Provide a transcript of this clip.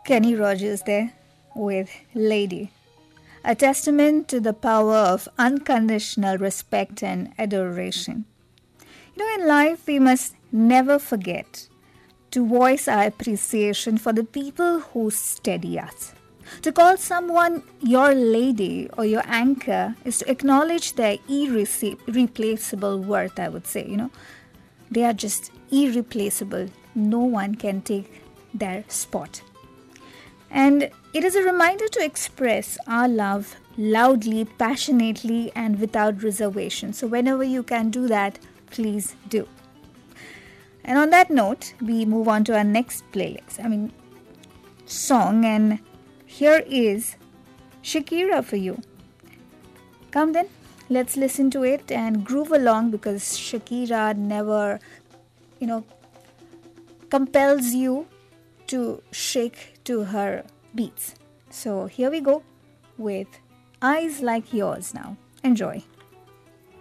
Kenny Rogers there with Lady, a testament to the power of unconditional respect and adoration. In life, we must never forget to voice our appreciation for the people who steady us. To call someone your lady or your anchor is to acknowledge their irreplaceable worth, I would say. They are just irreplaceable. No one can take their spot. And it is a reminder to express our love loudly, passionately, and without reservation. So whenever you can do that, please do. And on that note, we move on to our next song. And here is Shakira for you. Come then, let's listen to it and groove along, because Shakira never, compels you to shake to her beats. So here we go with Eyes Like Yours now. Enjoy.